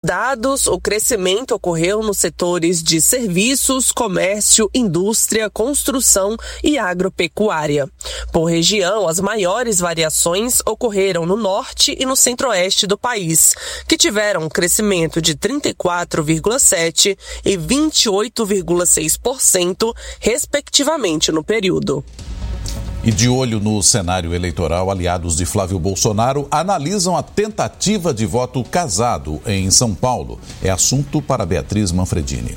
dados, o crescimento ocorreu nos setores de serviços, comércio, indústria, construção e agropecuária. Por região, as maiores variações ocorreram no norte e no centro-oeste do país, que tiveram um crescimento de 34,7% e 28,6%, respectivamente, no período. E de olho no cenário eleitoral, aliados de Flávio Bolsonaro analisam a tentativa de voto casado em São Paulo. É assunto para Beatriz Manfredini.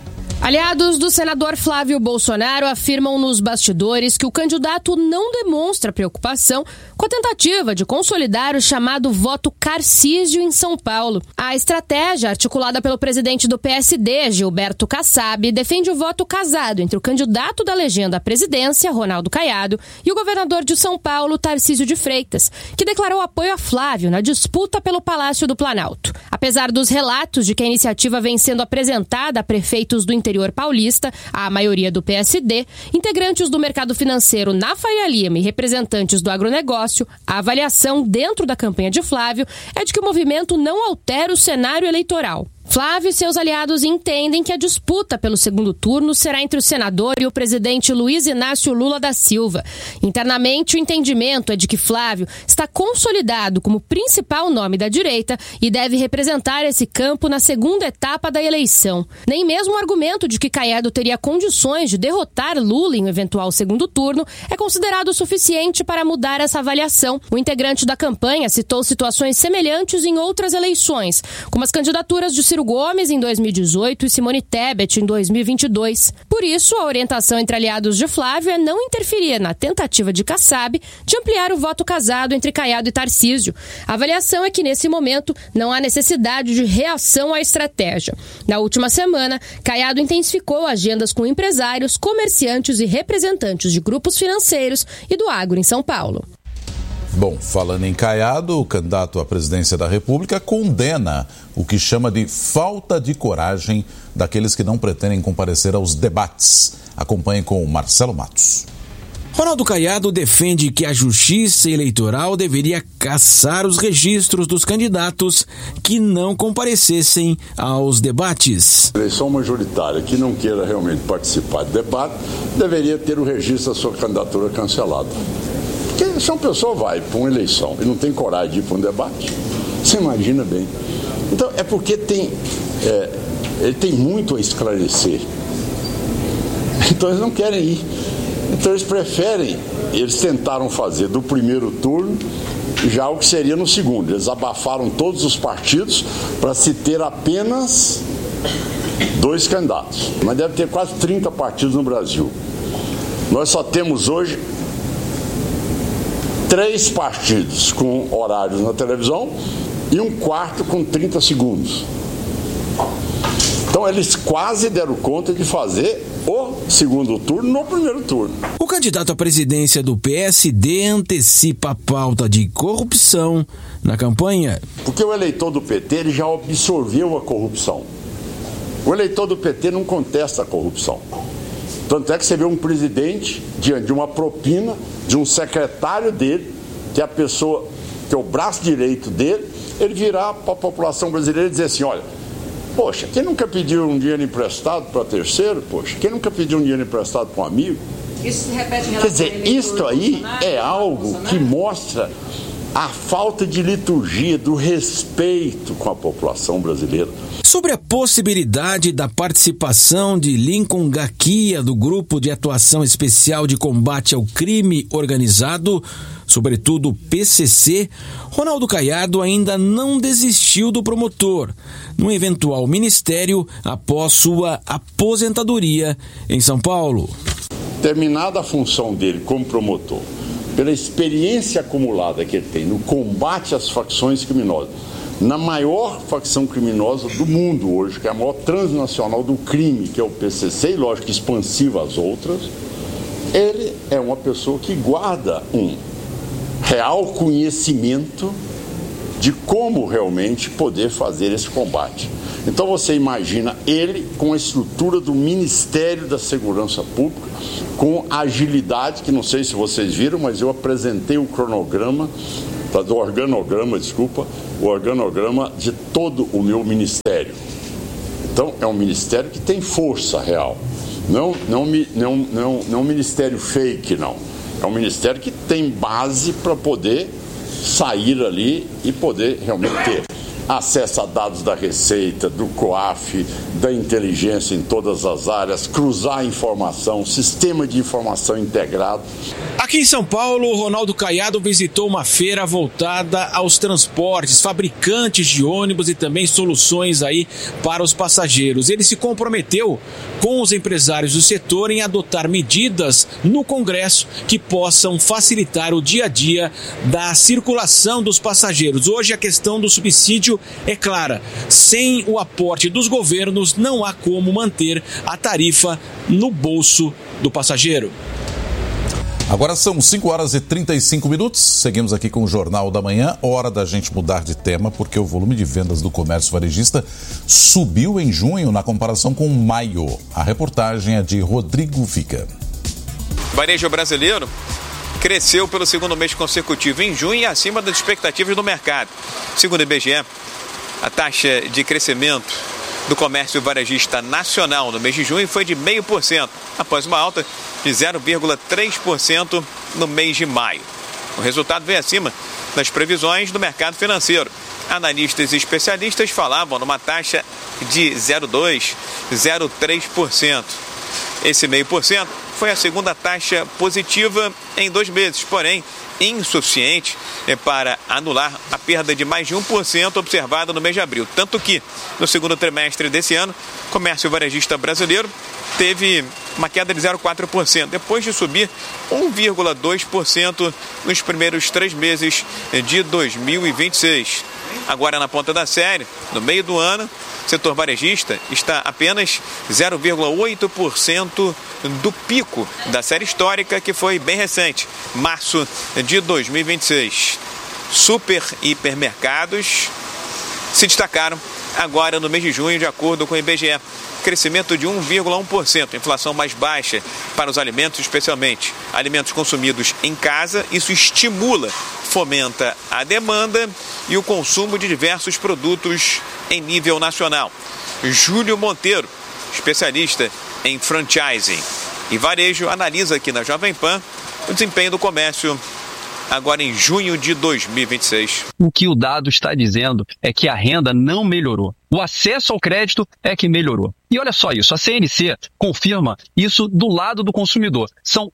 Aliados do senador Flávio Bolsonaro afirmam nos bastidores que o candidato não demonstra preocupação com a tentativa de consolidar o chamado voto Carcísio em São Paulo. A estratégia, articulada pelo presidente do PSD, Gilberto Kassab, defende o voto casado entre o candidato da legenda à presidência, Ronaldo Caiado, e o governador de São Paulo, Tarcísio de Freitas, que declarou apoio a Flávio na disputa pelo Palácio do Planalto. Apesar dos relatos de que a iniciativa vem sendo apresentada a prefeitos do interior paulista, a maioria do PSD, integrantes do mercado financeiro na Faria Lima e representantes do agronegócio, a avaliação dentro da campanha de Flávio é de que o movimento não altera o cenário eleitoral. Flávio e seus aliados entendem que a disputa pelo segundo turno será entre o senador e o presidente Luiz Inácio Lula da Silva. Internamente, o entendimento é de que Flávio está consolidado como principal nome da direita e deve representar esse campo na segunda etapa da eleição. Nem mesmo o argumento de que Caiado teria condições de derrotar Lula em um eventual segundo turno é considerado suficiente para mudar essa avaliação. O integrante da campanha citou situações semelhantes em outras eleições, como as candidaturas de Ciro Gomes em 2018 e Simone Tebet em 2022. Por isso, a orientação entre aliados de Flávio é não interferir na tentativa de Kassab de ampliar o voto casado entre Caiado e Tarcísio. A avaliação é que, nesse momento, não há necessidade de reação à estratégia. Na última semana, Caiado intensificou agendas com empresários, comerciantes e representantes de grupos financeiros e do agro em São Paulo. Bom, falando em Caiado, o candidato à presidência da República condena o que chama de falta de coragem daqueles que não pretendem comparecer aos debates. Acompanhe com o Marcelo Matos. Ronaldo Caiado defende que a Justiça Eleitoral deveria cassar os registros dos candidatos que não comparecessem aos debates. A eleição majoritária que não queira realmente participar do debate deveria ter o registro da sua candidatura cancelado. Porque se uma pessoa vai para uma eleição e não tem coragem de ir para um debate, você imagina bem. Então, é porque ele tem muito a esclarecer. Então, eles não querem ir. Então, eles tentaram fazer do primeiro turno já o que seria no segundo. Eles abafaram todos os partidos para se ter apenas 2 candidatos. Mas deve ter quase 30 partidos no Brasil. Nós só temos hoje 3 partidos com horários na televisão e um quarto com 30 segundos. Então eles quase deram conta de fazer o segundo turno no primeiro turno. O candidato à presidência do PSD antecipa a pauta de corrupção na campanha. Porque o eleitor do PT ele já absorveu a corrupção. O eleitor do PT não contesta a corrupção. Tanto é que você vê um presidente diante de uma propina de um secretário dele, que é a pessoa, que é o braço direito dele, ele virar para a população brasileira e dizer assim, olha, poxa, quem nunca pediu um dinheiro emprestado para terceiro? Poxa, quem nunca pediu um dinheiro emprestado para um amigo? Isso se repete em Quer dizer, isto aí é algo que mostra a falta de liturgia, do respeito com a população brasileira. Sobre a possibilidade da participação de Lincoln Gaquia do Grupo de Atuação Especial de Combate ao Crime Organizado, sobretudo o PCC, Ronaldo Caiado ainda não desistiu do promotor, num eventual ministério após sua aposentadoria em São Paulo. Terminada a função dele como promotor, pela experiência acumulada que ele tem no combate às facções criminosas, na maior facção criminosa do mundo hoje, que é a maior transnacional do crime, que é o PCC, e lógico expansiva às outras, ele é uma pessoa que guarda um real conhecimento de como realmente poder fazer esse combate. Então você imagina ele com a estrutura do Ministério da Segurança Pública, com a agilidade, que não sei se vocês viram, mas eu apresentei o organograma, o organograma de todo o meu ministério. Então, é um ministério que tem força real. Não ministério fake, não. É um ministério que tem base para poder sair ali e poder realmente ter acesso a dados da Receita, do COAF, da inteligência em todas as áreas, cruzar informação, sistema de informação integrado. Aqui em São Paulo, o Ronaldo Caiado visitou uma feira voltada aos transportes, fabricantes de ônibus e também soluções aí para os passageiros. Ele se comprometeu com os empresários do setor em adotar medidas no Congresso que possam facilitar o dia a dia da circulação dos passageiros. Hoje a questão do subsídio é clara. Sem o aporte dos governos, não há como manter a tarifa no bolso do passageiro. Agora são 5 horas e 35 minutos. Seguimos aqui com o Jornal da Manhã. Hora da gente mudar de tema, porque o volume de vendas do comércio varejista subiu em junho na comparação com maio. A reportagem é de Rodrigo Vica. O varejo brasileiro cresceu pelo segundo mês consecutivo em junho e acima das expectativas do mercado. Segundo o IBGE, a taxa de crescimento do comércio varejista nacional no mês de junho foi de 0,5%, após uma alta de 0,3% no mês de maio. O resultado veio acima das previsões do mercado financeiro. Analistas e especialistas falavam numa taxa de 0,2%, 0,3%. Esse 0,5% foi a segunda taxa positiva em 2 meses, porém insuficiente para anular a perda de mais de 1% observada no mês de abril. Tanto que, no segundo trimestre desse ano, o comércio varejista brasileiro teve uma queda de 0,4%, depois de subir 1,2% nos primeiros 3 meses de 2026. Agora, na ponta da série, no meio do ano, o setor varejista está apenas 0,8% do pico da série histórica, que foi bem recente, março de 2026. Super hipermercados se destacaram agora no mês de junho, de acordo com o IBGE. Crescimento de 1,1%, inflação mais baixa para os alimentos, especialmente alimentos consumidos em casa. Isso estimula, fomenta a demanda e o consumo de diversos produtos em nível nacional. Júlio Monteiro, especialista em franchising e varejo, analisa aqui na Jovem Pan o desempenho do comércio agora em junho de 2026. O que o dado está dizendo é que a renda não melhorou. O acesso ao crédito é que melhorou. E olha só isso, a CNC confirma isso do lado do consumidor. São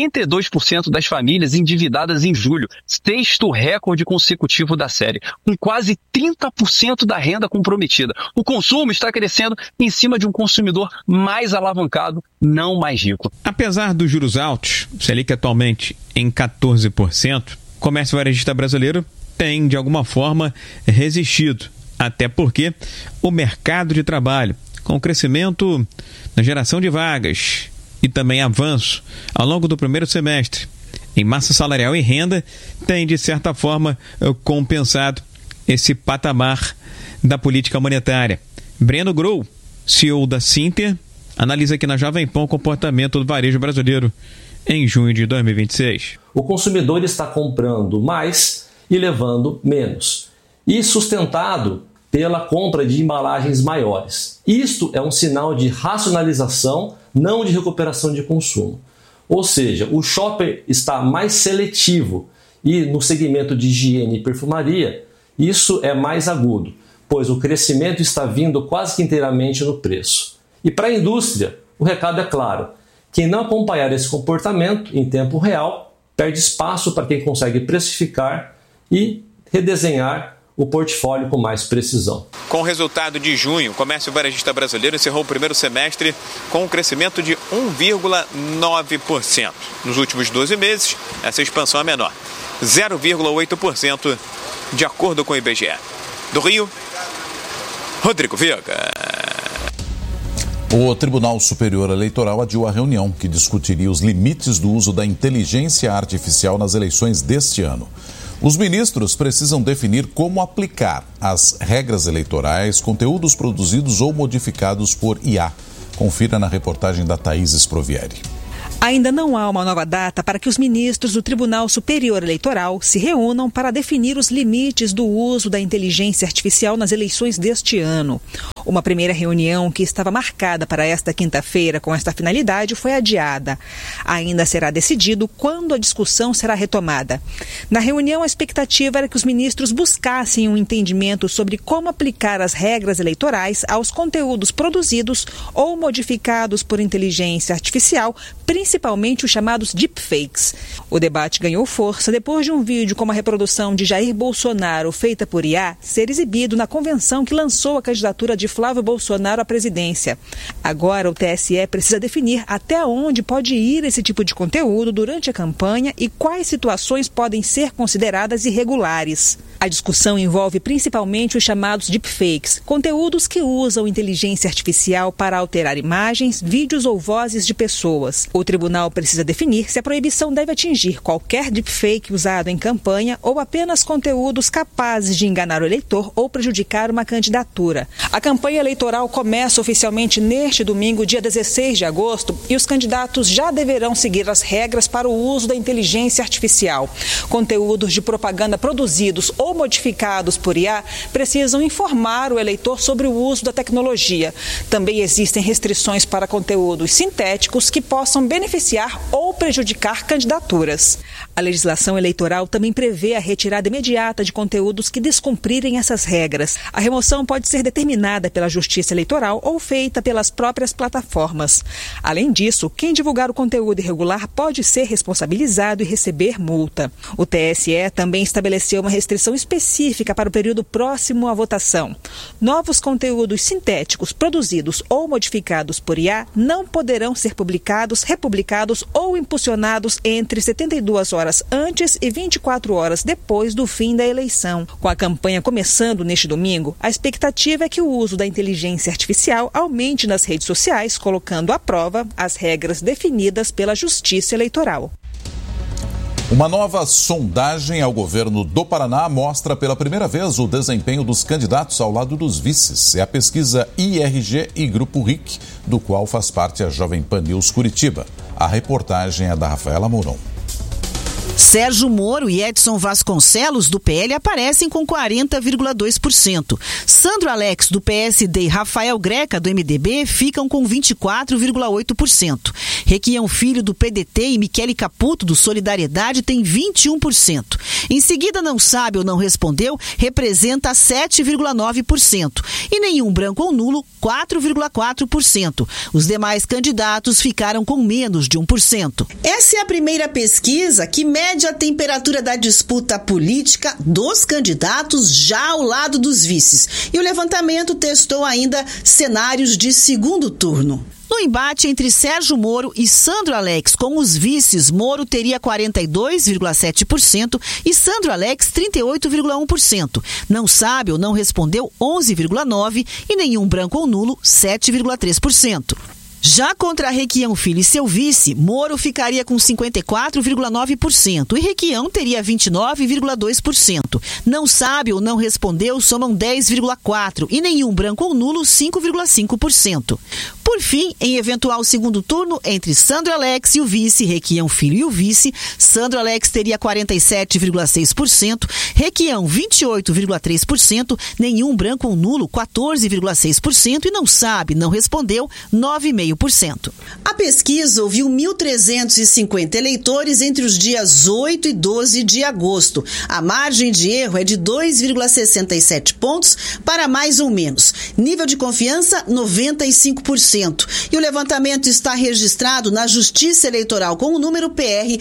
82% das famílias endividadas em julho, 6º recorde consecutivo da série, com quase 30% da renda comprometida. O consumo está crescendo em cima de um consumidor mais alavancado, não mais rico. Apesar dos juros altos, Selic atualmente em 14%, o comércio varejista brasileiro tem, de alguma forma, resistido. Até porque o mercado de trabalho, com crescimento na geração de vagas e também avanço ao longo do primeiro semestre em massa salarial e renda, tem, de certa forma, compensado esse patamar da política monetária. Breno Grou, CEO da Sinter, analisa aqui na Jovem Pan o comportamento do varejo brasileiro em junho de 2026. O consumidor está comprando mais e levando menos, e sustentado pela compra de embalagens maiores. Isto é um sinal de racionalização, não de recuperação de consumo. Ou seja, o shopper está mais seletivo e no segmento de higiene e perfumaria, isso é mais agudo, pois o crescimento está vindo quase que inteiramente no preço. E para a indústria, o recado é claro: quem não acompanhar esse comportamento em tempo real, perde espaço para quem consegue precificar e redesenhar o portfólio com mais precisão. Com o resultado de junho, o comércio varejista brasileiro encerrou o primeiro semestre com um crescimento de 1,9%. Nos últimos 12 meses, essa expansão é menor, 0,8%, de acordo com o IBGE. Do Rio, Rodrigo Viga. O Tribunal Superior Eleitoral adiou a reunião que discutiria os limites do uso da inteligência artificial nas eleições deste ano. Os ministros precisam definir como aplicar as regras eleitorais, conteúdos produzidos ou modificados por IA. Confira na reportagem da Thaís Sprovieri. Ainda não há uma nova data para que os ministros do Tribunal Superior Eleitoral se reúnam para definir os limites do uso da inteligência artificial nas eleições deste ano. Uma primeira reunião que estava marcada para esta quinta-feira com esta finalidade foi adiada. Ainda será decidido quando a discussão será retomada. Na reunião, a expectativa era que os ministros buscassem um entendimento sobre como aplicar as regras eleitorais aos conteúdos produzidos ou modificados por inteligência artificial, principalmente os chamados deepfakes. O debate ganhou força depois de um vídeo com uma reprodução de Jair Bolsonaro feita por IA ser exibido na convenção que lançou a candidatura de Flávio Bolsonaro à presidência. Agora o TSE precisa definir até onde pode ir esse tipo de conteúdo durante a campanha e quais situações podem ser consideradas irregulares. A discussão envolve principalmente os chamados deepfakes, conteúdos que usam inteligência artificial para alterar imagens, vídeos ou vozes de pessoas. O tribunal precisa definir se a proibição deve atingir qualquer deepfake usado em campanha ou apenas conteúdos capazes de enganar o eleitor ou prejudicar uma candidatura. A campanha eleitoral começa oficialmente neste domingo, dia 16 de agosto, e os candidatos já deverão seguir as regras para o uso da inteligência artificial. Conteúdos de propaganda produzidos ou modificados por IA precisam informar o eleitor sobre o uso da tecnologia. Também existem restrições para conteúdos sintéticos que possam beneficiar ou prejudicar candidaturas. A legislação eleitoral também prevê a retirada imediata de conteúdos que descumprirem essas regras. A remoção pode ser determinada pela Justiça Eleitoral ou feita pelas próprias plataformas. Além disso, quem divulgar o conteúdo irregular pode ser responsabilizado e receber multa. O TSE também estabeleceu uma restrição específica para o período próximo à votação. Novos conteúdos sintéticos produzidos ou modificados por IA não poderão ser publicados, republicados ou impulsionados entre 72 horas antes e 24 horas depois do fim da eleição. Com a campanha começando neste domingo, a expectativa é que o uso da inteligência artificial aumente nas redes sociais, colocando à prova as regras definidas pela Justiça Eleitoral. Uma nova sondagem ao governo do Paraná mostra pela primeira vez o desempenho dos candidatos ao lado dos vices. É a pesquisa IRG e Grupo RIC, do qual faz parte a Jovem Pan News Curitiba. A reportagem é da Rafaela Mourão. Sérgio Moro e Edson Vasconcelos, do PL, aparecem com 40,2%. Sandro Alex, do PSD, e Rafael Greca, do MDB, ficam com 24,8%. Requião Filho, do PDT, e Michele Caputo, do Solidariedade, têm 21%. Em seguida, Não Sabe ou Não Respondeu, representa 7,9%. E Nenhum Branco ou Nulo, 4,4%. Os demais candidatos ficaram com menos de 1%. Essa é a primeira pesquisa que mede a temperatura da disputa política dos candidatos já ao lado dos vices. E o levantamento testou ainda cenários de segundo turno. No embate entre Sérgio Moro e Sandro Alex com os vices, Moro teria 42,7% e Sandro Alex 38,1%. Não Sabe ou Não Respondeu 11,9% e Nenhum Branco ou Nulo 7,3%. Já contra Requião Filho e seu vice, Moro ficaria com 54,9% e Requião teria 29,2%. Não Sabe ou Não Respondeu somam 10,4% e Nenhum Branco ou Nulo 5,5%. Por fim, em eventual segundo turno, entre Sandro Alex e o vice, Requião Filho e o vice, Sandro Alex teria 47,6%, Requião 28,3%, Nenhum Branco ou Nulo 14,6% e Não Sabe, Não Respondeu 9,5%. A pesquisa ouviu 1.350 eleitores entre os dias 8 e 12 de agosto. A margem de erro é de 2,67 pontos para mais ou menos. Nível de confiança, 95%. E o levantamento está registrado na Justiça Eleitoral com o número PR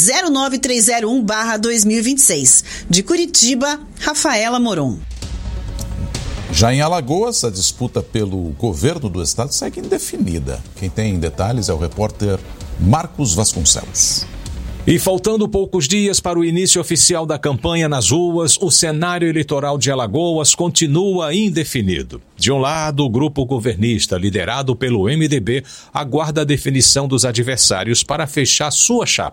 09301/2026. De Curitiba, Rafaela Moron. Já em Alagoas, a disputa pelo governo do estado segue indefinida. Quem tem detalhes é o repórter Marcos Vasconcelos. E faltando poucos dias para o início oficial da campanha nas ruas, o cenário eleitoral de Alagoas continua indefinido. De um lado, o grupo governista, liderado pelo MDB, aguarda a definição dos adversários para fechar sua chapa.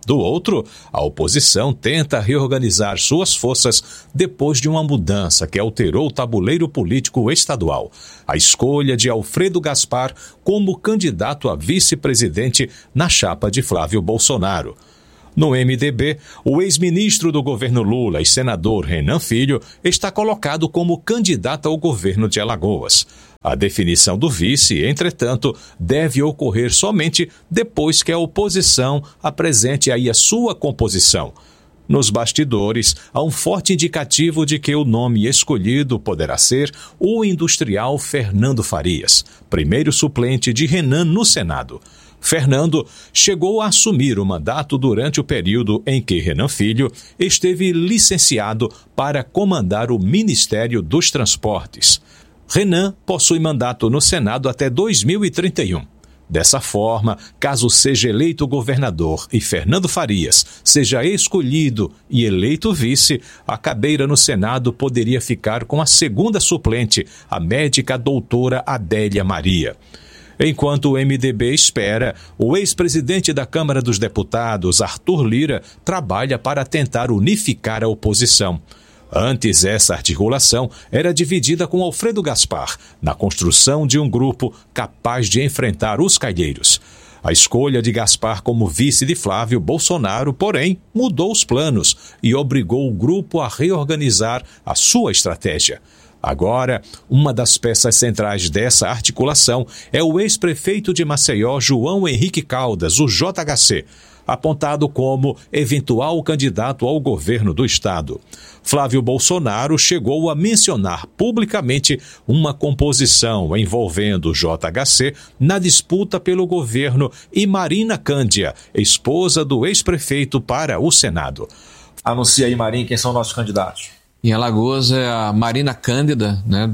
Do outro, a oposição tenta reorganizar suas forças depois de uma mudança que alterou o tabuleiro político estadual. A escolha de Alfredo Gaspar como candidato a vice-presidente na chapa de Flávio Bolsonaro. No MDB, o ex-ministro do governo Lula e senador Renan Filho está colocado como candidato ao governo de Alagoas. A definição do vice, entretanto, deve ocorrer somente depois que a oposição apresente aí a sua composição. Nos bastidores, há um forte indicativo de que o nome escolhido poderá ser o industrial Fernando Farias, primeiro suplente de Renan no Senado. Fernando chegou a assumir o mandato durante o período em que Renan Filho esteve licenciado para comandar o Ministério dos Transportes. Renan possui mandato no Senado até 2031. Dessa forma, caso seja eleito governador e Fernando Farias seja escolhido e eleito vice, a cadeira no Senado poderia ficar com a segunda suplente, a médica doutora Adélia Maria. Enquanto o MDB espera, o ex-presidente da Câmara dos Deputados, Arthur Lira, trabalha para tentar unificar a oposição. Antes, essa articulação era dividida com Alfredo Gaspar, na construção de um grupo capaz de enfrentar os calheiros. A escolha de Gaspar como vice de Flávio Bolsonaro, porém, mudou os planos e obrigou o grupo a reorganizar a sua estratégia. Agora, uma das peças centrais dessa articulação é o ex-prefeito de Maceió, João Henrique Caldas, o JHC, apontado como eventual candidato ao governo do estado. Flávio Bolsonaro chegou a mencionar publicamente uma composição envolvendo o JHC na disputa pelo governo e Marina Cândia, esposa do ex-prefeito, para o Senado. Anuncia aí, Marinha, quem são nossos candidatos. Em Alagoas é a Marina Cândida, né,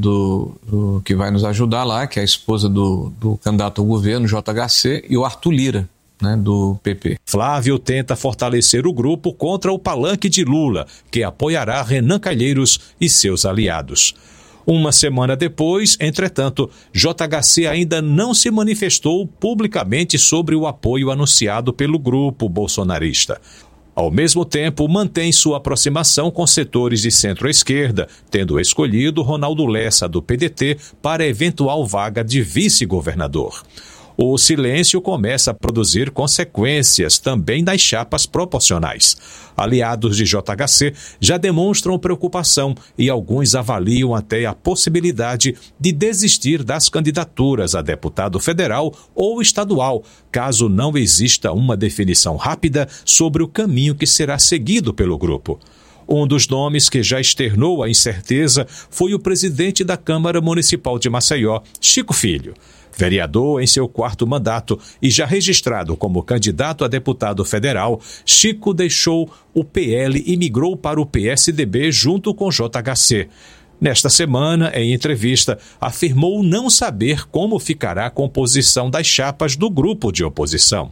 que vai nos ajudar lá, que é a esposa do candidato ao governo, JHC, e o Arthur Lira, né, do PP. Flávio tenta fortalecer o grupo contra o palanque de Lula, que apoiará Renan Calheiros e seus aliados. Uma semana depois, entretanto, JHC ainda não se manifestou publicamente sobre o apoio anunciado pelo grupo bolsonarista. Ao mesmo tempo, mantém sua aproximação com setores de centro-esquerda, tendo escolhido Ronaldo Lessa, do PDT, para eventual vaga de vice-governador. O silêncio começa a produzir consequências também nas chapas proporcionais. Aliados de JHC já demonstram preocupação e alguns avaliam até a possibilidade de desistir das candidaturas a deputado federal ou estadual, caso não exista uma definição rápida sobre o caminho que será seguido pelo grupo. Um dos nomes que já externou a incerteza foi o presidente da Câmara Municipal de Maceió, Chico Filho. Vereador em seu 4º mandato e já registrado como candidato a deputado federal, Chico deixou o PL e migrou para o PSDB junto com JHC. Nesta semana, em entrevista, afirmou não saber como ficará a composição das chapas do grupo de oposição.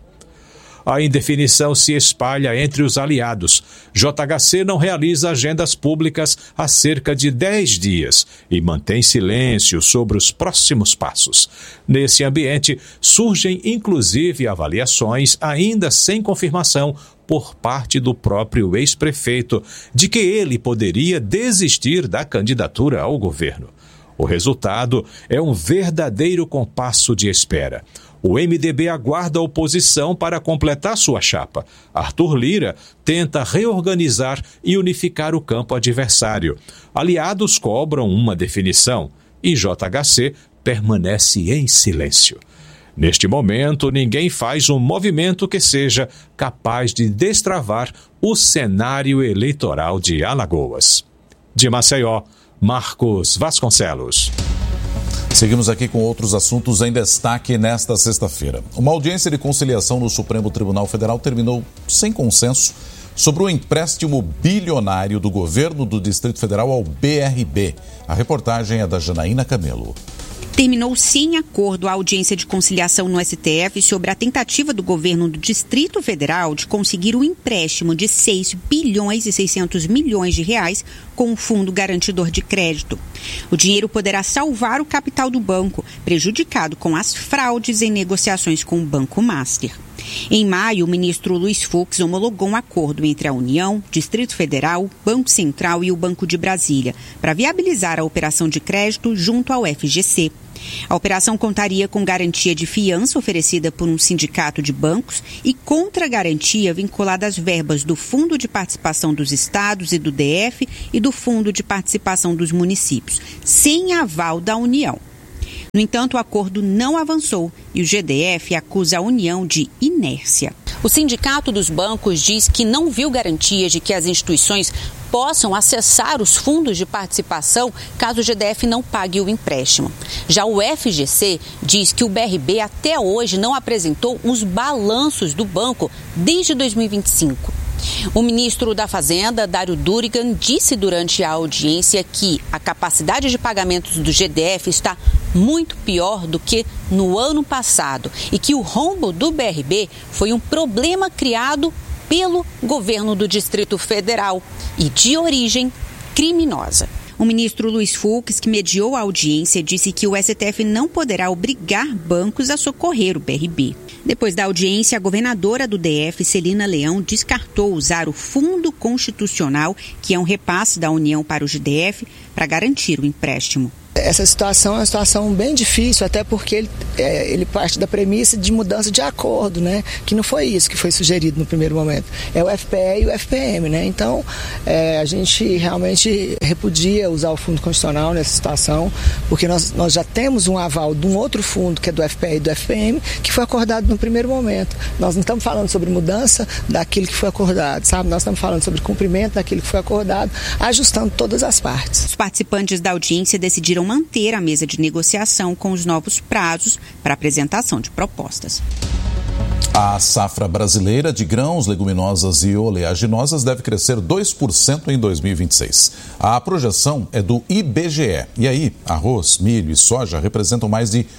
A indefinição se espalha entre os aliados. JHC não realiza agendas públicas há cerca de 10 dias e mantém silêncio sobre os próximos passos. Nesse ambiente, surgem inclusive avaliações ainda sem confirmação por parte do próprio ex-prefeito de que ele poderia desistir da candidatura ao governo. O resultado é um verdadeiro compasso de espera. O MDB aguarda a oposição para completar sua chapa. Arthur Lira tenta reorganizar e unificar o campo adversário. Aliados cobram uma definição e JHC permanece em silêncio. Neste momento, ninguém faz um movimento que seja capaz de destravar o cenário eleitoral de Alagoas. De Maceió, Marcos Vasconcelos. Seguimos aqui com outros assuntos em destaque nesta sexta-feira. Uma audiência de conciliação no Supremo Tribunal Federal terminou sem consenso sobre o empréstimo bilionário do governo do Distrito Federal ao BRB. A reportagem é da Janaína Camelo. Terminou sem acordo a audiência de conciliação no STF sobre a tentativa do governo do Distrito Federal de conseguir um empréstimo de 6 bilhões e 600 milhões de reais com o Fundo Garantidor de Crédito. O dinheiro poderá salvar o capital do banco, prejudicado com as fraudes em negociações com o Banco Master. Em maio, o ministro Luiz Fux homologou um acordo entre a União, Distrito Federal, Banco Central e o Banco de Brasília para viabilizar a operação de crédito junto ao FGC. A operação contaria com garantia de fiança oferecida por um sindicato de bancos e contra-garantia vinculada às verbas do Fundo de Participação dos Estados e do DF e do Fundo de Participação dos Municípios, sem aval da União. No entanto, o acordo não avançou e o GDF acusa a União de inércia. O Sindicato dos Bancos diz que não viu garantias de que as instituições possam acessar os fundos de participação caso o GDF não pague o empréstimo. Já o FGC diz que o BRB até hoje não apresentou os balanços do banco desde 2025. O ministro da Fazenda, Dário Durigan, disse durante a audiência que a capacidade de pagamentos do GDF está muito pior do que no ano passado e que o rombo do BRB foi um problema criado pelo governo do Distrito Federal e de origem criminosa. O ministro Luiz Fux, que mediou a audiência, disse que o STF não poderá obrigar bancos a socorrer o BRB. Depois da audiência, a governadora do DF, Celina Leão, descartou usar o Fundo Constitucional, que é um repasse da União para o GDF, para garantir o empréstimo. Essa situação é uma situação bem difícil, até porque ele parte da premissa de mudança de acordo, né? Que não foi isso que foi sugerido no primeiro momento. É o FPE e o FPM, né? Então, a gente realmente repudia usar o Fundo Constitucional nessa situação, porque nós já temos um aval de um outro fundo, que é do FPE e do FPM, que foi acordado no primeiro momento. Nós não estamos falando sobre mudança daquilo que foi acordado, sabe? Nós estamos falando sobre cumprimento daquilo que foi acordado, ajustando todas as partes. Os participantes da audiência decidiram manter a mesa de negociação com os novos prazos para apresentação de propostas. A safra brasileira de grãos, leguminosas e oleaginosas deve crescer 2% em 2026. A projeção é do IBGE. E aí, arroz, milho e soja representam mais de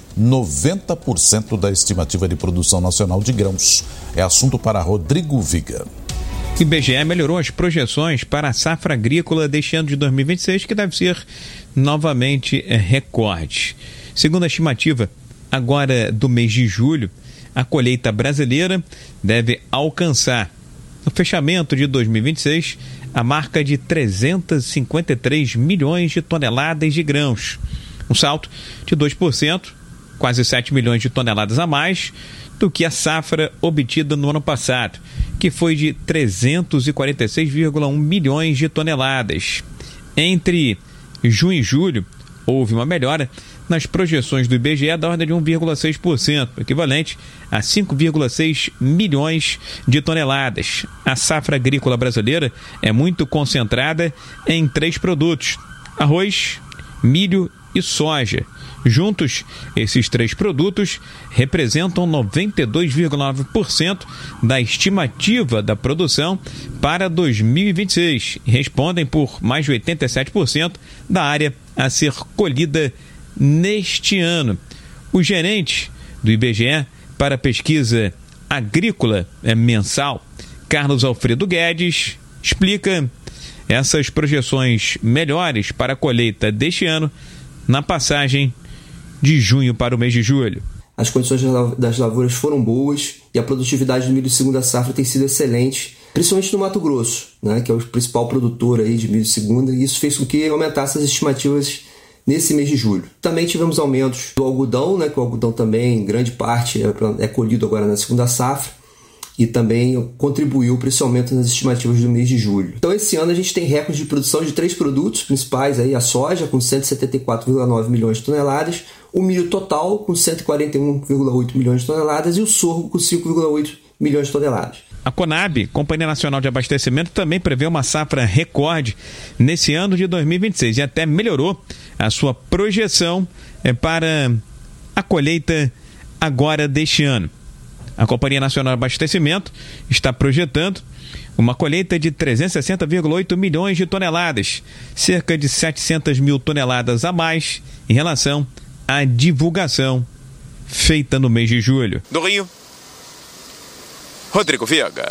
90% da estimativa de produção nacional de grãos. É assunto para Rodrigo Viga. O IBGE melhorou as projeções para a safra agrícola deste ano de 2026, que deve ser novamente recorde. Segundo a estimativa, agora do mês de julho, a colheita brasileira deve alcançar, no fechamento de 2026, a marca de 353 milhões de toneladas de grãos. Um salto de 2%, quase 7 milhões de toneladas a mais do que a safra obtida no ano passado, que foi de 346,1 milhões de toneladas. Entre junho e julho, houve uma melhora nas projeções do IBGE da ordem de 1,6%, equivalente a 5,6 milhões de toneladas. A safra agrícola brasileira é muito concentrada em 3 produtos: arroz, milho e soja. Juntos, esses 3 produtos representam 92,9% da estimativa da produção para 2026 e respondem por mais de 87% da área a ser colhida neste ano. O gerente do IBGE para a pesquisa agrícola mensal, Carlos Alfredo Guedes, explica essas projeções melhores para a colheita deste ano na passagem de junho para o mês de julho. As condições das lavouras foram boas e a produtividade do milho de segunda safra tem sido excelente, principalmente no Mato Grosso, né, que é o principal produtor aí de milho de segunda, e isso fez com que aumentasse as estimativas nesse mês de julho. Também tivemos aumentos do algodão, né, que o algodão também, em grande parte, é colhido agora na segunda safra, e também contribuiu para esse aumento nas estimativas do mês de julho. Então, esse ano a gente tem recorde de produção de 3 produtos principais, aí, a soja com 174,9 milhões de toneladas, o milho total com 141,8 milhões de toneladas e o sorgo com 5,8 milhões de toneladas. A Conab, Companhia Nacional de Abastecimento, também prevê uma safra recorde nesse ano de 2026 e até melhorou a sua projeção para a colheita agora deste ano. A Companhia Nacional de Abastecimento está projetando uma colheita de 360,8 milhões de toneladas, cerca de 700 mil toneladas a mais em relação à divulgação feita no mês de julho. Do Rio, Rodrigo Viga.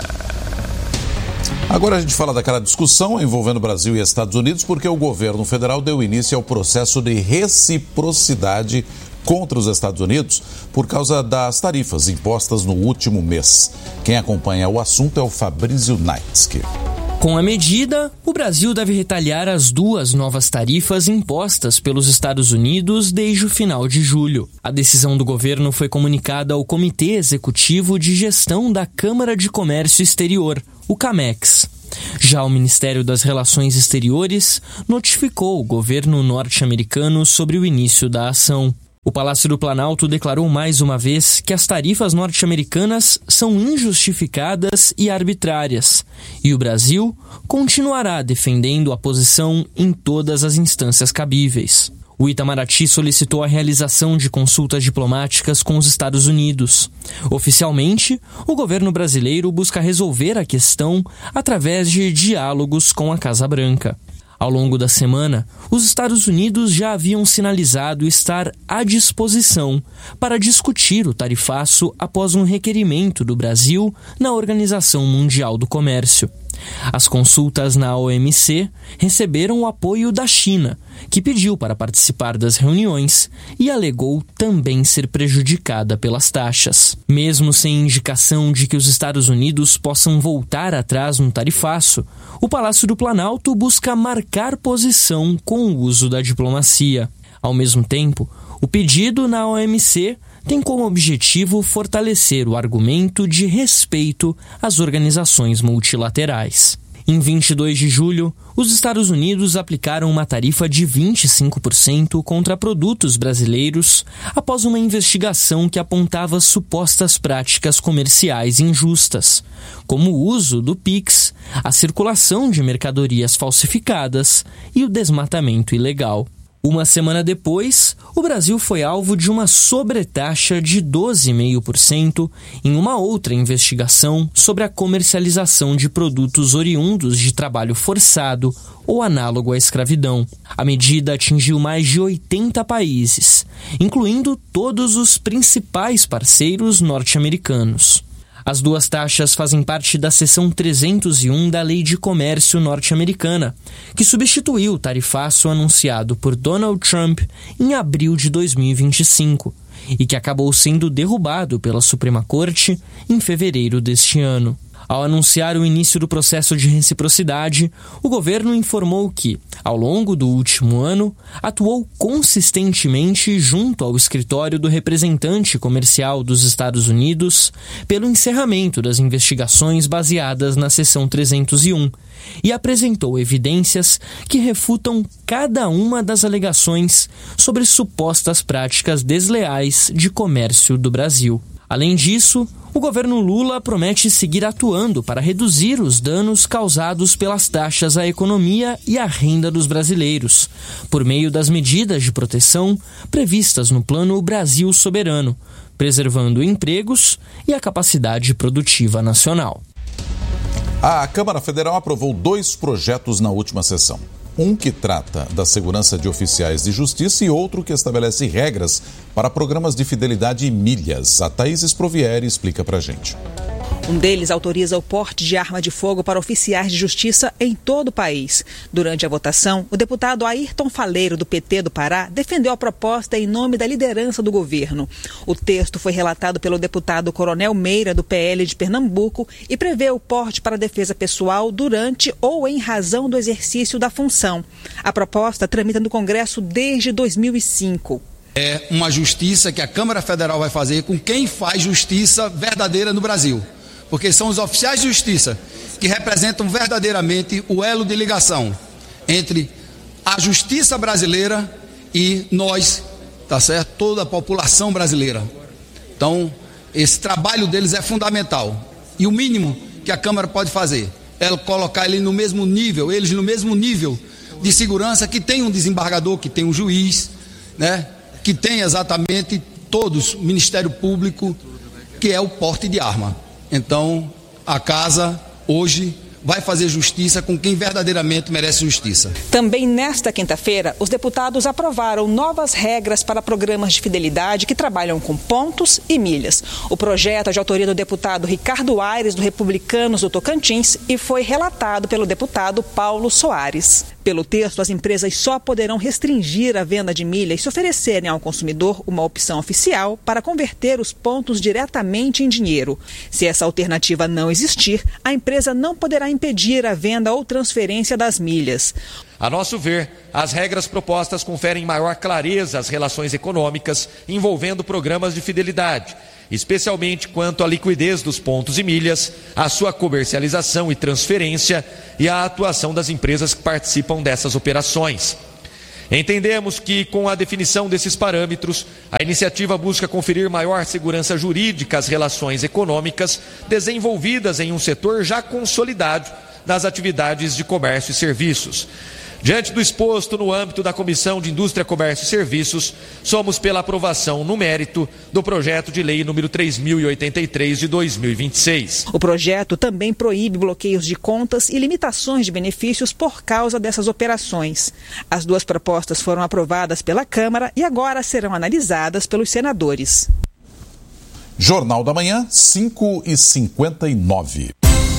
Agora a gente fala daquela discussão envolvendo Brasil e Estados Unidos, porque o governo federal deu início ao processo de reciprocidade contra os Estados Unidos por causa das tarifas impostas no último mês. Quem acompanha o assunto é o Fabrício Naitsky. Com a medida, o Brasil deve retaliar as 2 novas tarifas impostas pelos Estados Unidos desde o final de julho. A decisão do governo foi comunicada ao Comitê Executivo de Gestão da Câmara de Comércio Exterior, o CAMEX. Já o Ministério das Relações Exteriores notificou o governo norte-americano sobre o início da ação. O Palácio do Planalto declarou mais uma vez que as tarifas norte-americanas são injustificadas e arbitrárias, e o Brasil continuará defendendo a posição em todas as instâncias cabíveis. O Itamaraty solicitou a realização de consultas diplomáticas com os Estados Unidos. Oficialmente, o governo brasileiro busca resolver a questão através de diálogos com a Casa Branca. Ao longo da semana, os Estados Unidos já haviam sinalizado estar à disposição para discutir o tarifaço após um requerimento do Brasil na Organização Mundial do Comércio. As consultas na OMC receberam o apoio da China, que pediu para participar das reuniões e alegou também ser prejudicada pelas taxas. Mesmo sem indicação de que os Estados Unidos possam voltar atrás no tarifaço, o Palácio do Planalto busca marcar posição com o uso da diplomacia. Ao mesmo tempo, o pedido na OMC tem como objetivo fortalecer o argumento de respeito às organizações multilaterais. Em 22 de julho, os Estados Unidos aplicaram uma tarifa de 25% contra produtos brasileiros após uma investigação que apontava supostas práticas comerciais injustas, como o uso do PIX, a circulação de mercadorias falsificadas e o desmatamento ilegal. Uma semana depois, o Brasil foi alvo de uma sobretaxa de 12,5% em uma outra investigação sobre a comercialização de produtos oriundos de trabalho forçado ou análogo à escravidão. A medida atingiu mais de 80 países, incluindo todos os principais parceiros norte-americanos. As 2 taxas fazem parte da seção 301 da Lei de Comércio norte-americana, que substituiu o tarifaço anunciado por Donald Trump em abril de 2025 e que acabou sendo derrubado pela Suprema Corte em fevereiro deste ano. Ao anunciar o início do processo de reciprocidade, o governo informou que, ao longo do último ano, atuou consistentemente junto ao escritório do representante comercial dos Estados Unidos pelo encerramento das investigações baseadas na seção 301 e apresentou evidências que refutam cada uma das alegações sobre supostas práticas desleais de comércio do Brasil. Além disso, o governo Lula promete seguir atuando para reduzir os danos causados pelas taxas à economia e à renda dos brasileiros, por meio das medidas de proteção previstas no Plano Brasil Soberano, preservando empregos e a capacidade produtiva nacional. A Câmara Federal aprovou 2 projetos na última sessão. Um que trata da segurança de oficiais de justiça e outro que estabelece regras para programas de fidelidade e milhas. A Thaís Esprovieri explica pra gente. Um deles autoriza o porte de arma de fogo para oficiais de justiça em todo o país. Durante a votação, o deputado Ayrton Faleiro, do PT do Pará, defendeu a proposta em nome da liderança do governo. O texto foi relatado pelo deputado Coronel Meira, do PL de Pernambuco, e prevê o porte para defesa pessoal durante ou em razão do exercício da função. A proposta tramita no Congresso desde 2005. É uma justiça que a Câmara Federal vai fazer com quem faz justiça verdadeira no Brasil. Porque são os oficiais de justiça que representam verdadeiramente o elo de ligação entre a justiça brasileira e nós, tá certo? Toda a população brasileira. Então, esse trabalho deles é fundamental. E o mínimo que a Câmara pode fazer é colocar eles no mesmo nível de segurança que tem um desembargador, que tem um juiz, né? Que tem exatamente todos, o Ministério Público, que é o porte de arma. Então, a casa, hoje, vai fazer justiça com quem verdadeiramente merece justiça. Também nesta quinta-feira, os deputados aprovaram novas regras para programas de fidelidade que trabalham com pontos e milhas. O projeto é de autoria do deputado Ricardo Aires, do Republicanos do Tocantins, e foi relatado pelo deputado Paulo Soares. Pelo texto, as empresas só poderão restringir a venda de milhas se oferecerem ao consumidor uma opção oficial para converter os pontos diretamente em dinheiro. Se essa alternativa não existir, a empresa não poderá impedir a venda ou transferência das milhas. A nosso ver, as regras propostas conferem maior clareza às relações econômicas envolvendo programas de fidelidade, especialmente quanto à liquidez dos pontos e milhas, a sua comercialização e transferência e a atuação das empresas que participam dessas operações. Entendemos que, com a definição desses parâmetros, a iniciativa busca conferir maior segurança jurídica às relações econômicas desenvolvidas em um setor já consolidado nas atividades de comércio e serviços. Diante do exposto no âmbito da Comissão de Indústria, Comércio e Serviços, somos pela aprovação no mérito do projeto de lei número 3.083 de 2026. O projeto também proíbe bloqueios de contas e limitações de benefícios por causa dessas operações. As duas propostas foram aprovadas pela Câmara e agora serão analisadas pelos senadores. Jornal da Manhã, 5h59.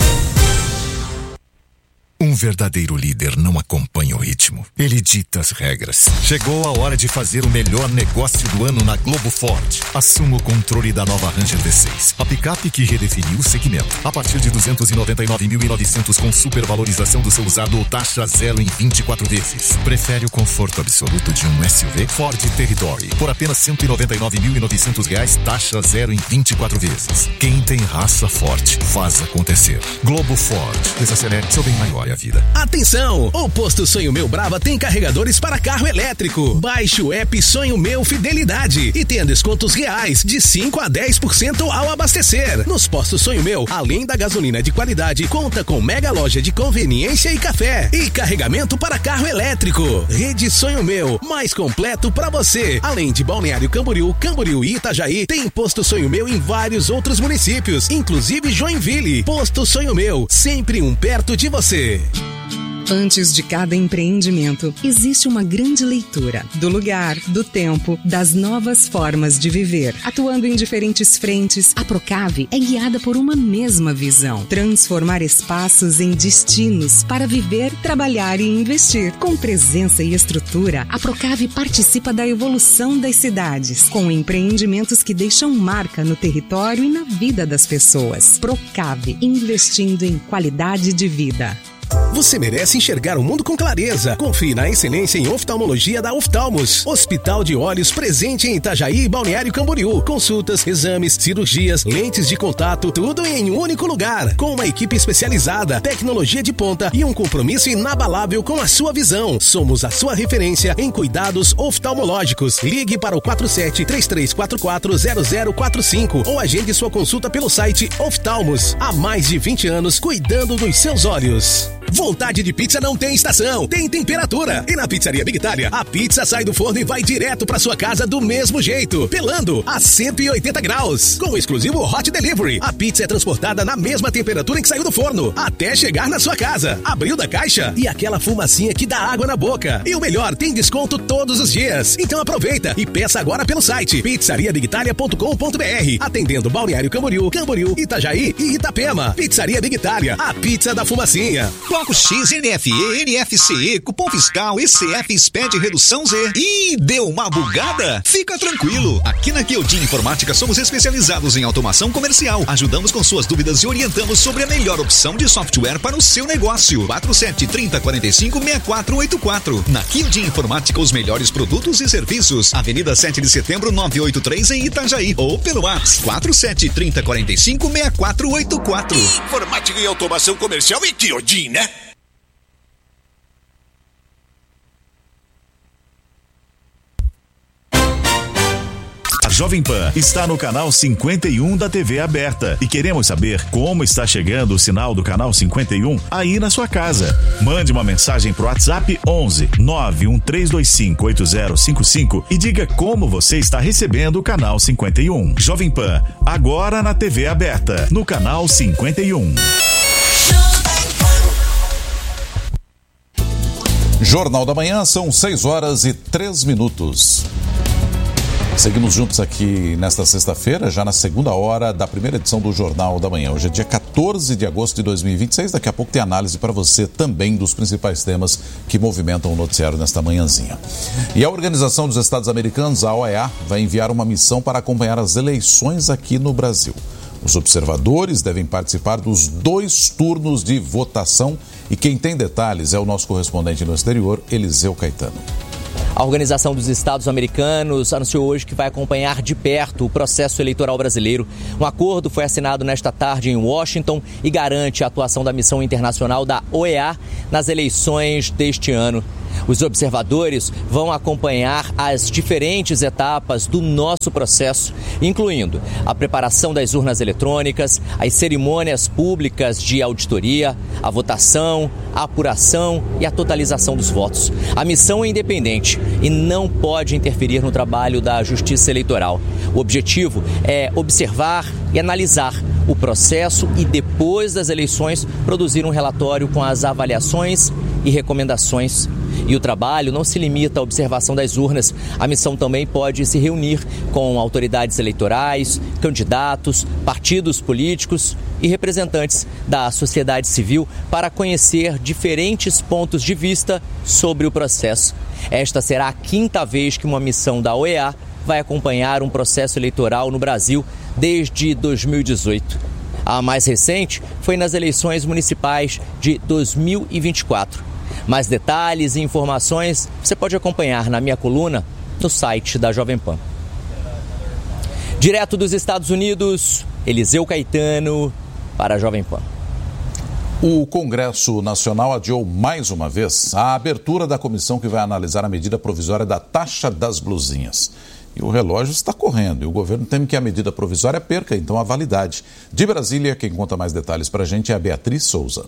Um verdadeiro líder não acompanha o ritmo. Ele dita as regras. Chegou a hora de fazer o melhor negócio do ano na Globo Ford. Assuma o controle da nova Ranger V6. A picape que redefiniu o segmento. A partir de 299.900 com supervalorização do seu usado ou taxa zero em 24 vezes. Prefere o conforto absoluto de um SUV? Ford Territory. Por apenas R$199.900, taxa zero em 24 vezes. Quem tem raça forte, faz acontecer. Globo Ford. Desacelere, seu bem maior. A vida. Atenção! O Posto Sonho Meu Brava tem carregadores para carro elétrico. Baixe o app Sonho Meu Fidelidade e tenha descontos reais de 5 a 10% ao abastecer. Nos postos Sonho Meu, além da gasolina de qualidade, conta com mega loja de conveniência e café e carregamento para carro elétrico. Rede Sonho Meu, mais completo para você. Além de Balneário Camboriú, Camboriú e Itajaí, tem Posto Sonho Meu em vários outros municípios, inclusive Joinville. Posto Sonho Meu, sempre um perto de você. Antes de cada empreendimento, existe uma grande leitura do lugar, do tempo, das novas formas de viver. Atuando em diferentes frentes, a Procave é guiada por uma mesma visão: transformar espaços em destinos para viver, trabalhar e investir. Com presença e estrutura, a Procave participa da evolução das cidades, com empreendimentos que deixam marca no território e na vida das pessoas. Procave, investindo em qualidade de vida. Você merece enxergar o mundo com clareza. Confie na excelência em oftalmologia da Oftalmos. Hospital de Olhos presente em Itajaí e Balneário Camboriú. Consultas, exames, cirurgias, lentes de contato, tudo em um único lugar. Com uma equipe especializada, tecnologia de ponta e um compromisso inabalável com a sua visão. Somos a sua referência em cuidados oftalmológicos. Ligue para o 47-3344-0045 ou agende sua consulta pelo site Oftalmos. Há mais de 20 anos cuidando dos seus olhos. Vontade de pizza não tem estação, tem temperatura. E na Pizzaria Big Itália, a pizza sai do forno e vai direto para sua casa do mesmo jeito, pelando a 180 graus. Com o exclusivo Hot Delivery, a pizza é transportada na mesma temperatura em que saiu do forno, até chegar na sua casa. Abriu da caixa e aquela fumacinha que dá água na boca. E o melhor, tem desconto todos os dias. Então aproveita e peça agora pelo site pizzariabigitalia.com.br, atendendo Balneário Camboriú, Camboriú, Itajaí e Itapema. Pizzaria Big Itália, a pizza da fumacinha. Bloco X, NFE, NFCE, cupom fiscal, ECF, SPED, redução Z. Ih, deu uma bugada? Fica tranquilo. Aqui na Chiodin Informática somos especializados em automação comercial. Ajudamos com suas dúvidas e orientamos sobre a melhor opção de software para o seu negócio. 47-30-45-6484. Na Chiodin Informática, os melhores produtos e serviços. Avenida 7 de Setembro, 983 em Itajaí. Ou pelo WhatsApp 47-30-45-6484. Informática e automação comercial e Chiodin, né? A Jovem Pan está no canal 51 da TV aberta e queremos saber como está chegando o sinal do canal 51 aí na sua casa. Mande uma mensagem pro WhatsApp 11 91325 8055 e diga como você está recebendo o canal 51. Jovem Pan, agora na TV aberta, no canal 51. Jornal da Manhã, são 6 horas e 3 minutos. Seguimos juntos aqui nesta sexta-feira, já na segunda hora da primeira edição do Jornal da Manhã. Hoje é dia 14 de agosto de 2026. Daqui a pouco tem análise para você também dos principais temas que movimentam o noticiário nesta manhãzinha. E a Organização dos Estados Americanos, a OEA, vai enviar uma missão para acompanhar as eleições aqui no Brasil. Os observadores devem participar dos 2 turnos de votação e quem tem detalhes é o nosso correspondente no exterior, Eliseu Caetano. A Organização dos Estados Americanos anunciou hoje que vai acompanhar de perto o processo eleitoral brasileiro. Um acordo foi assinado nesta tarde em Washington e garante a atuação da missão internacional da OEA nas eleições deste ano. Os observadores vão acompanhar as diferentes etapas do nosso processo, incluindo a preparação das urnas eletrônicas, as cerimônias públicas de auditoria, a votação, a apuração e a totalização dos votos. A missão é independente e não pode interferir no trabalho da Justiça Eleitoral. O objetivo é observar e analisar o processo e, depois das eleições, produzir um relatório com as avaliações e recomendações. E o trabalho não se limita à observação das urnas. A missão também pode se reunir com autoridades eleitorais, candidatos, partidos políticos e representantes da sociedade civil para conhecer diferentes pontos de vista sobre o processo. Esta será a 5ª vez que uma missão da OEA vai acompanhar um processo eleitoral no Brasil desde 2018. A mais recente foi nas eleições municipais de 2024. Mais detalhes e informações você pode acompanhar na minha coluna no site da Jovem Pan. Direto dos Estados Unidos, Eliseu Caetano para a Jovem Pan. O Congresso Nacional adiou mais uma vez a abertura da comissão que vai analisar a medida provisória da taxa das blusinhas. E o relógio está correndo e o governo teme que a medida provisória perca então a validade. De Brasília, quem conta mais detalhes para a gente é a Beatriz Souza.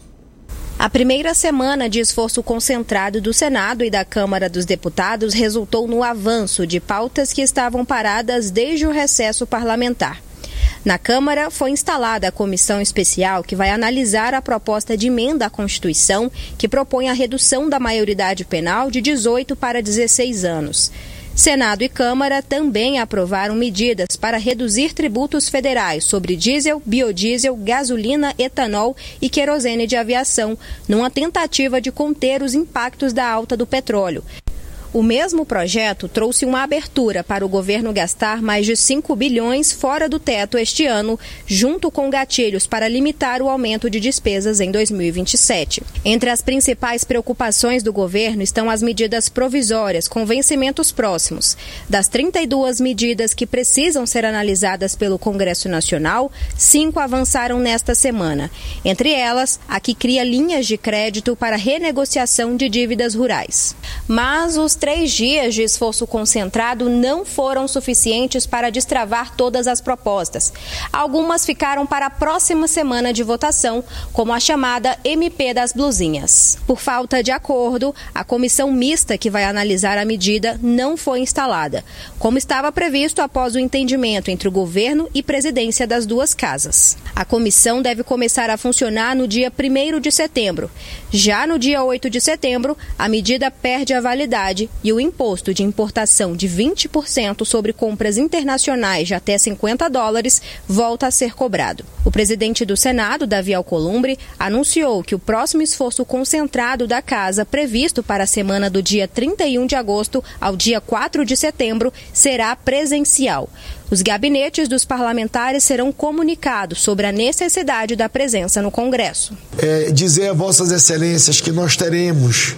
A primeira semana de esforço concentrado do Senado e da Câmara dos Deputados resultou no avanço de pautas que estavam paradas desde o recesso parlamentar. Na Câmara, foi instalada a comissão especial que vai analisar a proposta de emenda à Constituição que propõe a redução da maioridade penal de 18 para 16 anos. Senado e Câmara também aprovaram medidas para reduzir tributos federais sobre diesel, biodiesel, gasolina, etanol e querosene de aviação, numa tentativa de conter os impactos da alta do petróleo. O mesmo projeto trouxe uma abertura para o governo gastar mais de 5 bilhões fora do teto este ano, junto com gatilhos para limitar o aumento de despesas em 2027. Entre as principais preocupações do governo estão as medidas provisórias com vencimentos próximos. Das 32 medidas que precisam ser analisadas pelo Congresso Nacional, 5 avançaram nesta semana. Entre elas, a que cria linhas de crédito para renegociação de dívidas rurais. Mas os 3 dias de esforço concentrado não foram suficientes para destravar todas as propostas. Algumas ficaram para a próxima semana de votação, como a chamada MP das blusinhas. Por falta de acordo, a comissão mista que vai analisar a medida não foi instalada, como estava previsto após o entendimento entre o governo e presidência das duas casas. A comissão deve começar a funcionar no dia 1º de setembro. Já no dia 8 de setembro, a medida perde a validade e o imposto de importação de 20% sobre compras internacionais de até $50 volta a ser cobrado. O presidente do Senado, Davi Alcolumbre, anunciou que o próximo esforço concentrado da Casa, previsto para a semana do dia 31 de agosto ao dia 4 de setembro, será presencial. Os gabinetes dos parlamentares serão comunicados sobre a necessidade da presença no Congresso. Dizer a Vossas Excelências que nós teremos,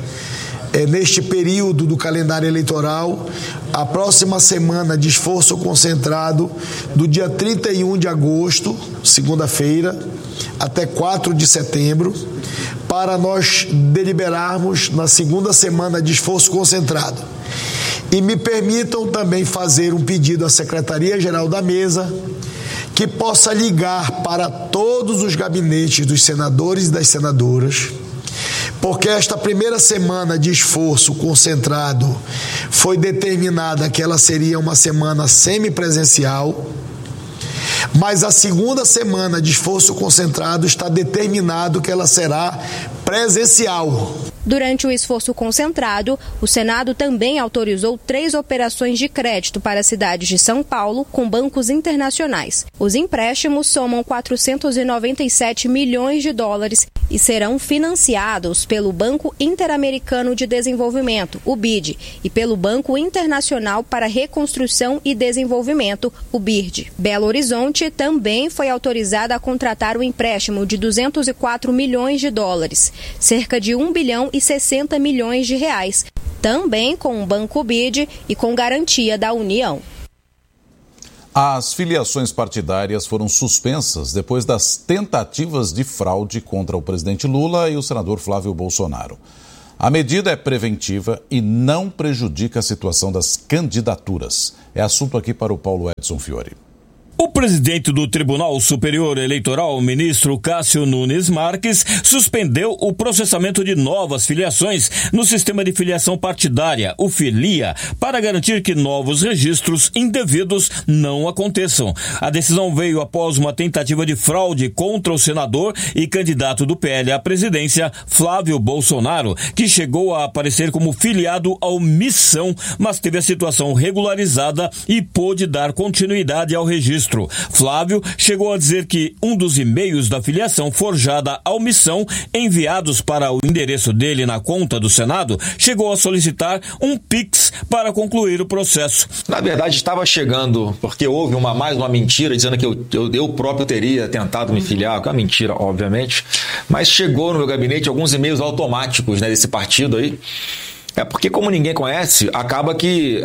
neste período do calendário eleitoral, a próxima semana de esforço concentrado do dia 31 de agosto, segunda-feira, até 4 de setembro, para nós deliberarmos na segunda semana de esforço concentrado. E me permitam também fazer um pedido à Secretaria-Geral da Mesa que possa ligar para todos os gabinetes dos senadores e das senadoras, porque esta primeira semana de esforço concentrado foi determinada que ela seria uma semana semipresencial, mas a segunda semana de esforço concentrado está determinado que ela será presencial. Durante o esforço concentrado, o Senado também autorizou 3 operações de crédito para a cidade de São Paulo com bancos internacionais. Os empréstimos somam 497 milhões de dólares e serão financiados pelo Banco Interamericano de Desenvolvimento, o BID, e pelo Banco Internacional para Reconstrução e Desenvolvimento, o BIRD. Belo Horizonte também foi autorizada a contratar o empréstimo de 204 milhões de dólares, cerca de 1 bilhão e 60 milhões de reais, também com o Banco BID e com garantia da União. As filiações partidárias foram suspensas depois das tentativas de fraude contra o presidente Lula e o senador Flávio Bolsonaro. A medida é preventiva e não prejudica a situação das candidaturas. É assunto aqui para o Paulo Edson Fiore. O presidente do Tribunal Superior Eleitoral, ministro Cássio Nunes Marques, suspendeu o processamento de novas filiações no sistema de filiação partidária, o Filia, para garantir que novos registros indevidos não aconteçam. A decisão veio após uma tentativa de fraude contra o senador e candidato do PL à presidência, Flávio Bolsonaro, que chegou a aparecer como filiado ao Missão, mas teve a situação regularizada e pôde dar continuidade ao registro. Flávio chegou a dizer que um dos e-mails da filiação forjada ao Missão, enviados para o endereço dele na conta do Senado, chegou a solicitar um Pix para concluir o processo. Na verdade, estava chegando, porque houve mais uma mentira, dizendo que eu próprio teria tentado me filiar, que é uma mentira, obviamente, mas chegou no meu gabinete alguns e-mails automáticos, né, desse partido aí. Porque como ninguém conhece, acaba que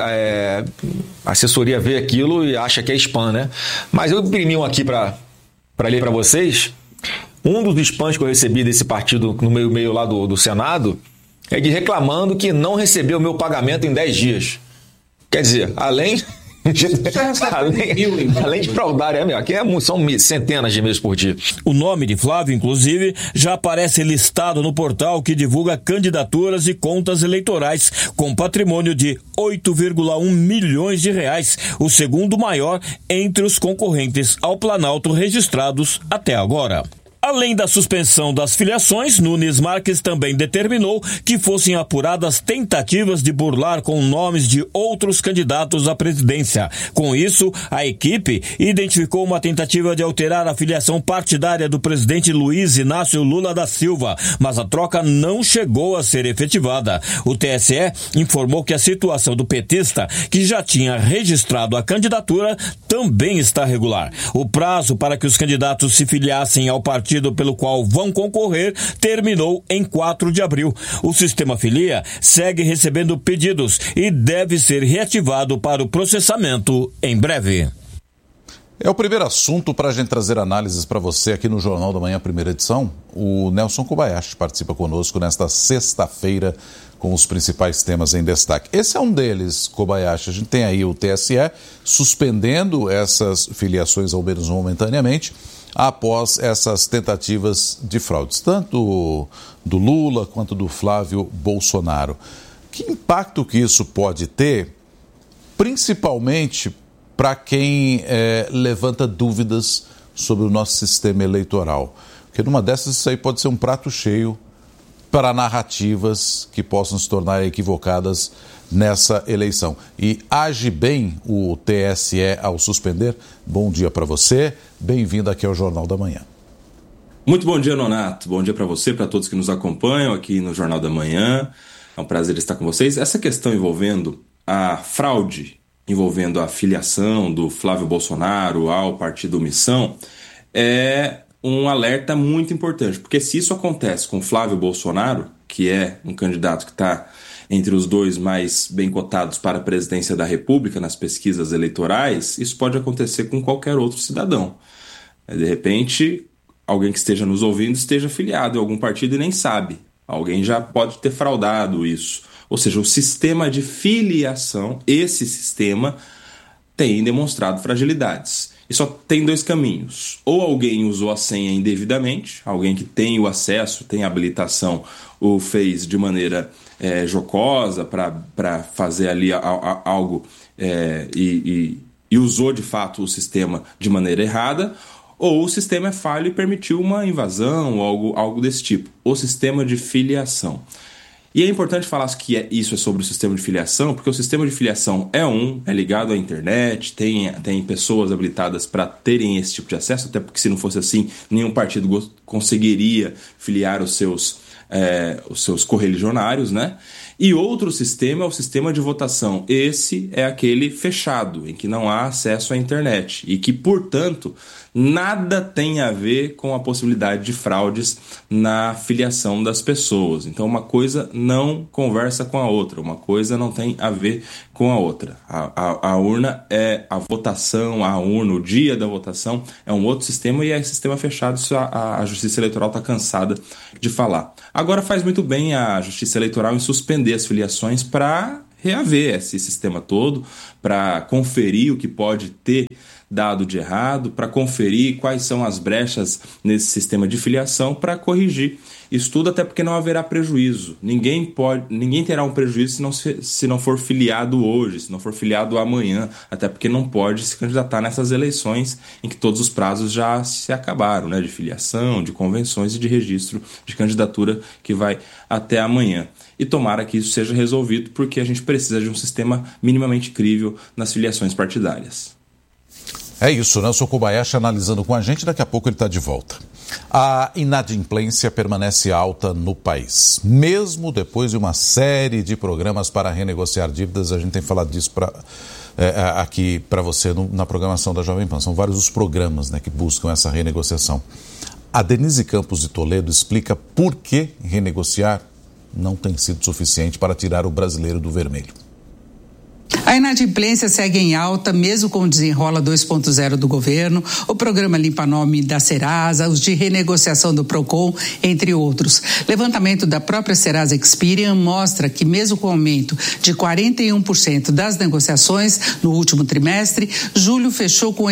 a assessoria vê aquilo e acha que é spam, né? Mas eu imprimi um aqui para ler para vocês. Um dos spams que eu recebi desse partido no meu e-mail lá do Senado é de reclamando que não recebeu o meu pagamento em 10 dias. Quer dizer, além de fraudar, aqui são centenas de e-mails por dia. O nome de Flávio, inclusive, já aparece listado no portal que divulga candidaturas e contas eleitorais, com patrimônio de 8,1 milhões de reais, o segundo maior entre os concorrentes ao Planalto registrados até agora. Além da suspensão das filiações, Nunes Marques também determinou que fossem apuradas tentativas de burlar com nomes de outros candidatos à presidência. Com isso, a equipe identificou uma tentativa de alterar a filiação partidária do presidente Luiz Inácio Lula da Silva, mas a troca não chegou a ser efetivada. O TSE informou que a situação do petista, que já tinha registrado a candidatura, também está regular. O prazo para que os candidatos se filiassem ao partido pelo qual vão concorrer terminou em 4 de abril. O sistema Filia segue recebendo pedidos e deve ser reativado para o processamento em breve. É o primeiro assunto para a gente trazer análises para você aqui no Jornal da Manhã, primeira edição. O Nelson Kobayashi participa conosco nesta sexta-feira com os principais temas em destaque. Esse é um deles, Kobayashi. A gente tem aí o TSE suspendendo essas filiações, ao menos momentaneamente, após essas tentativas de fraudes, tanto do Lula quanto do Flávio Bolsonaro. Que impacto que isso pode ter, principalmente para quem levanta dúvidas sobre o nosso sistema eleitoral? Porque numa dessas isso aí pode ser um prato cheio para narrativas que possam se tornar equivocadas nessa eleição. E age bem o TSE ao suspender? Bom dia para você, bem-vindo aqui ao Jornal da Manhã. Muito bom dia, Nonato. Bom dia para você, para todos que nos acompanham aqui no Jornal da Manhã. É um prazer estar com vocês. Essa questão envolvendo a fraude, envolvendo a filiação do Flávio Bolsonaro ao Partido Missão, é um alerta muito importante, porque se isso acontece com Flávio Bolsonaro, que é um candidato que está entre os 2 mais bem cotados para a presidência da República nas pesquisas eleitorais, isso pode acontecer com qualquer outro cidadão. De repente, alguém que esteja nos ouvindo esteja filiado em algum partido e nem sabe. Alguém já pode ter fraudado isso. Ou seja, o sistema de filiação, esse sistema, tem demonstrado fragilidades. E só tem 2 caminhos. Ou alguém usou a senha indevidamente, alguém que tem o acesso, tem a habilitação, o fez de maneira jocosa para fazer ali algo e usou de fato o sistema de maneira errada, ou o sistema é falho e permitiu uma invasão ou algo desse tipo. O sistema de filiação. E é importante falar que isso é sobre o sistema de filiação, porque o sistema de filiação é ligado à internet, tem pessoas habilitadas para terem esse tipo de acesso, até porque se não fosse assim, nenhum partido conseguiria filiar os seus correligionários, né? E outro sistema é o sistema de votação. Esse é aquele fechado, em que não há acesso à internet e que, portanto, nada tem a ver com a possibilidade de fraudes na filiação das pessoas. Então, uma coisa não conversa com a outra, uma coisa não tem a ver com a outra. A urna é a votação, o dia da votação é um outro sistema e é sistema fechado. Isso a Justiça Eleitoral está cansada de falar. Agora faz muito bem a Justiça Eleitoral em suspender as filiações para reaver esse sistema todo, para conferir o que pode ter dado de errado, para conferir quais são as brechas nesse sistema de filiação, para corrigir isso tudo, até porque não haverá prejuízo. Ninguém terá um prejuízo se não for filiado hoje, se não for filiado amanhã, até porque não pode se candidatar nessas eleições em que todos os prazos já se acabaram, né, de filiação, de convenções e de registro de candidatura que vai até amanhã. E tomara que isso seja resolvido, porque a gente precisa de um sistema minimamente crível nas filiações partidárias. É isso, Nelson Kobayashi analisando com a gente, daqui a pouco ele está de volta. A inadimplência permanece alta no país. Mesmo depois de uma série de programas para renegociar dívidas, a gente tem falado disso aqui para você na programação da Jovem Pan. São vários os programas, né, que buscam essa renegociação. A Denise Campos de Toledo explica por que renegociar não tem sido suficiente para tirar o brasileiro do vermelho. A inadimplência segue em alta, mesmo com o Desenrola 2.0 do governo, o programa Limpa Nome da Serasa, os de renegociação do Procon, entre outros. Levantamento da própria Serasa Experian mostra que, mesmo com o aumento de 41% das negociações no último trimestre, julho fechou com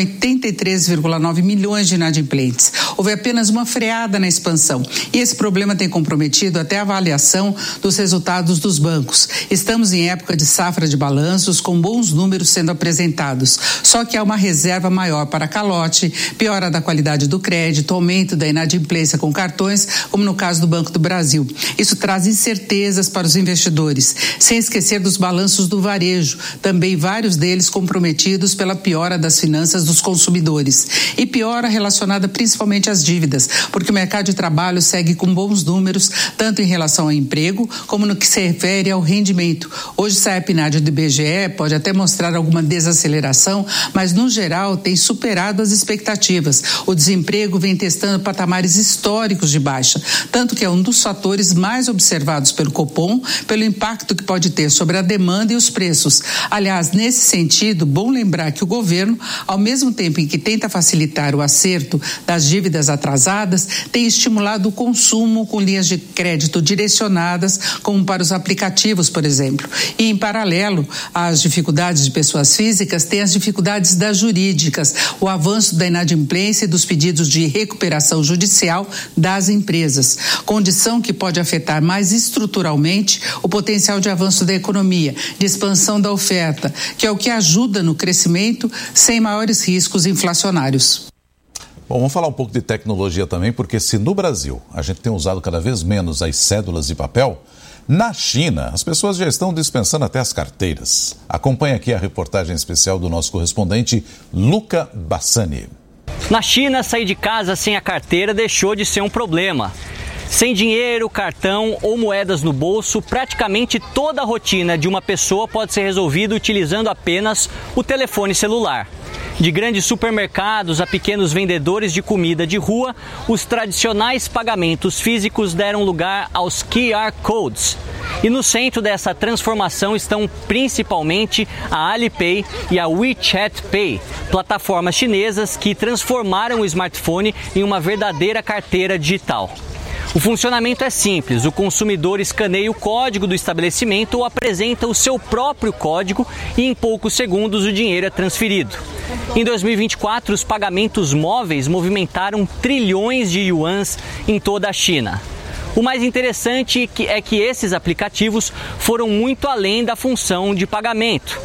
83,9 milhões de inadimplentes. Houve apenas uma freada na expansão e esse problema tem comprometido até a avaliação dos resultados dos bancos. Estamos em época de safra de balanços, com bons números sendo apresentados. Só que há uma reserva maior para calote, piora da qualidade do crédito, aumento da inadimplência com cartões, como no caso do Banco do Brasil. Isso traz incertezas para os investidores, sem esquecer dos balanços do varejo, também vários deles comprometidos pela piora das finanças dos consumidores. E piora relacionada principalmente às dívidas, porque o mercado de trabalho segue com bons números, tanto em relação ao emprego, como no que se refere ao rendimento. Hoje sai a PNAD do IBGE, pode até mostrar alguma desaceleração, mas no geral tem superado as expectativas. O desemprego vem testando patamares históricos de baixa, tanto que é um dos fatores mais observados pelo Copom, pelo impacto que pode ter sobre a demanda e os preços. Aliás, nesse sentido, bom lembrar que o governo, ao mesmo tempo em que tenta facilitar o acerto das dívidas atrasadas, tem estimulado o consumo com linhas de crédito direcionadas, como para os aplicativos, por exemplo. E, em paralelo, as dificuldades de pessoas físicas têm as dificuldades das jurídicas, o avanço da inadimplência e dos pedidos de recuperação judicial das empresas, condição que pode afetar mais estruturalmente o potencial de avanço da economia, de expansão da oferta, que é o que ajuda no crescimento sem maiores riscos inflacionários. Bom, vamos falar um pouco de tecnologia também, porque se no Brasil a gente tem usado cada vez menos as cédulas de papel, na China, as pessoas já estão dispensando até as carteiras. Acompanhe aqui a reportagem especial do nosso correspondente, Luca Bassani. Na China, sair de casa sem a carteira deixou de ser um problema. Sem dinheiro, cartão ou moedas no bolso, praticamente toda a rotina de uma pessoa pode ser resolvida utilizando apenas o telefone celular. De grandes supermercados a pequenos vendedores de comida de rua, os tradicionais pagamentos físicos deram lugar aos QR Codes. E no centro dessa transformação estão principalmente a Alipay e a WeChat Pay, plataformas chinesas que transformaram o smartphone em uma verdadeira carteira digital. O funcionamento é simples, o consumidor escaneia o código do estabelecimento ou apresenta o seu próprio código e em poucos segundos o dinheiro é transferido. Em 2024, os pagamentos móveis movimentaram trilhões de yuans em toda a China. O mais interessante é que esses aplicativos foram muito além da função de pagamento.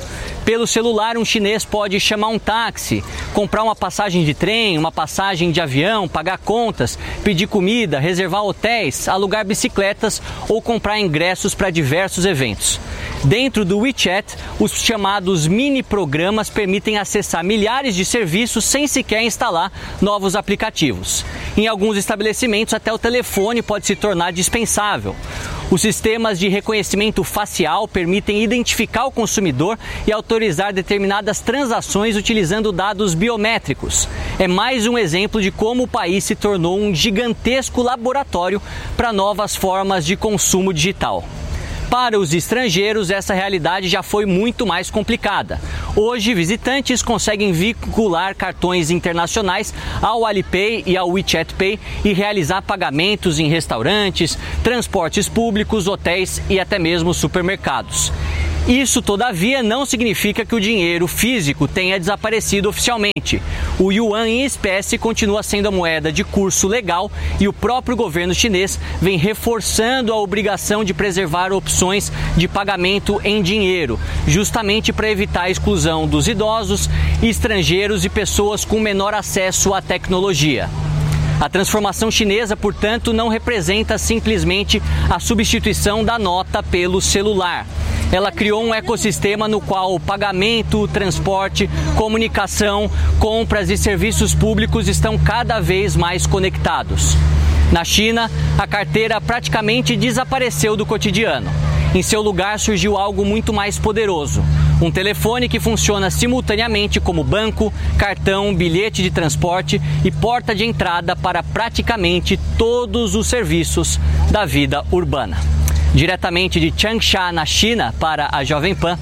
Pelo celular, um chinês pode chamar um táxi, comprar uma passagem de trem, uma passagem de avião, pagar contas, pedir comida, reservar hotéis, alugar bicicletas ou comprar ingressos para diversos eventos. Dentro do WeChat, os chamados mini-programas permitem acessar milhares de serviços sem sequer instalar novos aplicativos. Em alguns estabelecimentos, até o telefone pode se tornar dispensável. Os sistemas de reconhecimento facial permitem identificar o consumidor e autorizar determinadas transações utilizando dados biométricos. É mais um exemplo de como o país se tornou um gigantesco laboratório para novas formas de consumo digital. Para os estrangeiros, essa realidade já foi muito mais complicada. Hoje, visitantes conseguem vincular cartões internacionais ao Alipay e ao WeChat Pay e realizar pagamentos em restaurantes, transportes públicos, hotéis e até mesmo supermercados. Isso, todavia, não significa que o dinheiro físico tenha desaparecido oficialmente. O yuan em espécie continua sendo a moeda de curso legal e o próprio governo chinês vem reforçando a obrigação de preservar opções de pagamento em dinheiro, justamente para evitar a exclusão dos idosos, estrangeiros e pessoas com menor acesso à tecnologia. A transformação chinesa, portanto, não representa simplesmente a substituição da nota pelo celular. Ela criou um ecossistema no qual o pagamento, transporte, comunicação, compras e serviços públicos estão cada vez mais conectados. Na China, a carteira praticamente desapareceu do cotidiano. Em seu lugar surgiu algo muito mais poderoso. Um telefone que funciona simultaneamente como banco, cartão, bilhete de transporte e porta de entrada para praticamente todos os serviços da vida urbana. Diretamente de Changsha, na China, para a Jovem Pan,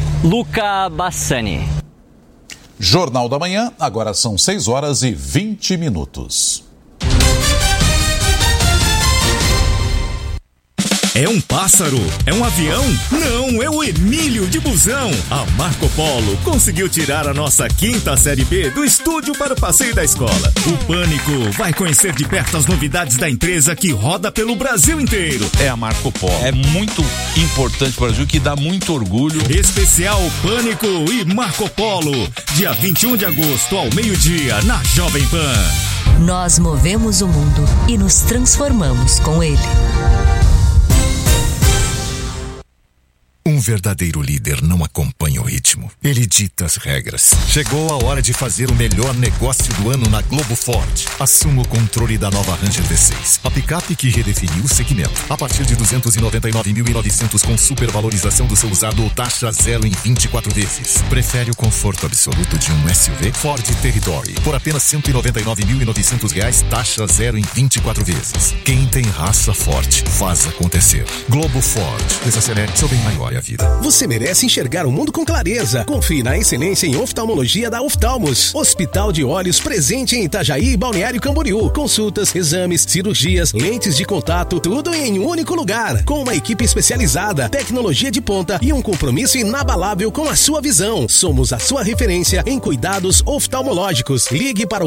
Luca Bassani. Jornal da Manhã, agora são 6h20. É um pássaro? É um avião? Não, é o Emílio de Busão. A Marco Polo conseguiu tirar a nossa 5ª série B do estúdio para o passeio da escola. O Pânico vai conhecer de perto as novidades da empresa que roda pelo Brasil inteiro. É a Marco Polo. É muito importante para o Brasil, que dá muito orgulho. Especial Pânico e Marco Polo. Dia 21 de agosto, ao meio-dia, na Jovem Pan. Nós movemos o mundo e nos transformamos com ele. Um verdadeiro líder não acompanha o ritmo. Ele dita as regras. Chegou a hora de fazer o melhor negócio do ano na Globo Ford. Assuma o controle da nova Ranger V6. A picape que redefiniu o segmento. A partir de 299.900 com supervalorização do seu usado ou taxa zero em 24 vezes. Prefere o conforto absoluto de um SUV? Ford Territory. Por apenas R$199.900, taxa zero em 24 vezes. Quem tem raça forte, faz acontecer. Globo Ford. Desacelere, seu bem maior. A vida. Você merece enxergar o mundo com clareza. Confie na excelência em oftalmologia da Oftalmos. Hospital de Olhos presente em Itajaí e Balneário Camboriú. Consultas, exames, cirurgias, lentes de contato, tudo em um único lugar. Com uma equipe especializada, tecnologia de ponta e um compromisso inabalável com a sua visão. Somos a sua referência em cuidados oftalmológicos. Ligue para o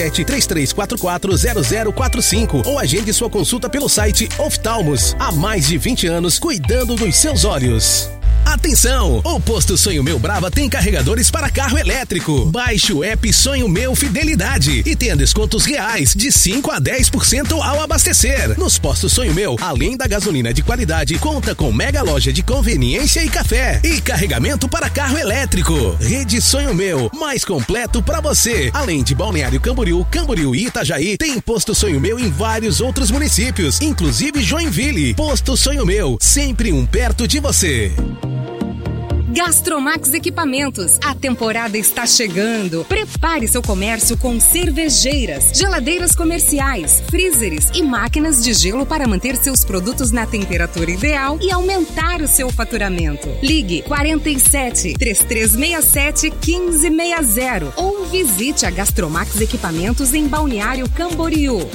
47-3344-0045 ou agende sua consulta pelo site Oftalmos. Há mais de 20 anos cuidando dos seus olhos. Atenção! O Posto Sonho Meu Brava tem carregadores para carro elétrico. Baixe o app Sonho Meu Fidelidade e tenha descontos reais de 5 a 10% ao abastecer. Nos postos Sonho Meu, além da gasolina de qualidade, conta com mega loja de conveniência e café e carregamento para carro elétrico. Rede Sonho Meu, mais completo para você. Além de Balneário Camboriú, Camboriú e Itajaí, tem Posto Sonho Meu em vários outros municípios, inclusive Joinville. Posto Sonho Meu, sempre um perto de você. Gastromax Equipamentos. A temporada está chegando. Prepare seu comércio com cervejeiras, geladeiras comerciais, freezers e máquinas de gelo para manter seus produtos na temperatura ideal e aumentar o seu faturamento. Ligue 47-3367-1560 ou visite a Gastromax Equipamentos em Balneário Camboriú.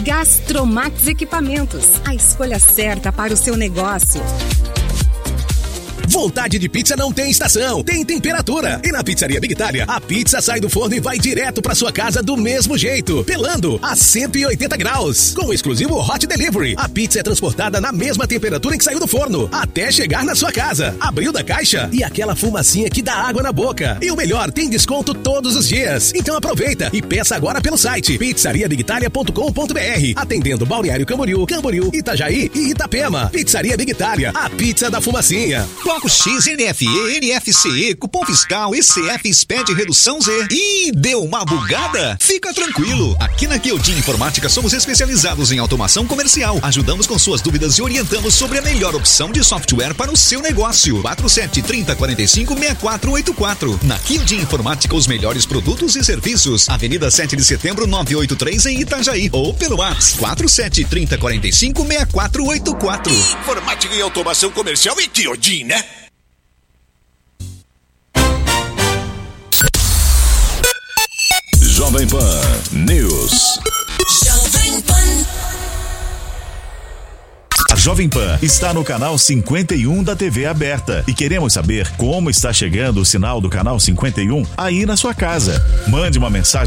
Gastromax Equipamentos. A escolha certa para o seu negócio. Vontade de pizza não tem estação, tem temperatura. E na Pizzaria Big Itália, a pizza sai do forno e vai direto pra sua casa do mesmo jeito, pelando a 180 graus. Com o exclusivo Hot Delivery, a pizza é transportada na mesma temperatura em que saiu do forno, até chegar na sua casa. Abriu da caixa e aquela fumacinha que dá água na boca. E o melhor, tem desconto todos os dias. Então aproveita e peça agora pelo site pizzariabigitalia.com.br, atendendo Balneário Camboriú, Itajaí e Itapema. Pizzaria Big Itália, a pizza da fumacinha. Bloco X, NFE, NFCE, cupom fiscal, ECF, SPED, redução Z. Ih, deu uma bugada? Fica tranquilo. Aqui na Chiodin Informática somos especializados em automação comercial. Ajudamos com suas dúvidas e orientamos sobre a melhor opção de software para o seu negócio. 4730456484. Na Chiodin Informática, os melhores produtos e serviços. Avenida 7 de Setembro, 983 em Itajaí. Ou pelo WhatsApp 4730456484. Informática e automação comercial e Chiodin, né? Jovem Pan News. Jovem Pan. A Jovem Pan está no canal 51 da TV aberta e queremos saber como está chegando o sinal do canal 51 aí na sua casa. Mande uma mensagem